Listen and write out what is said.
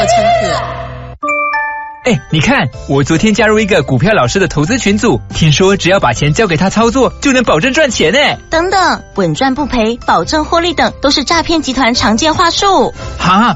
签字。 哎，你看，我昨天加入一个股票老师的投资群组，听说只要把钱交给他操作，就能保证赚钱呢。 等等，稳赚不赔、保证获利等，都是诈骗集团常见话术。 哈，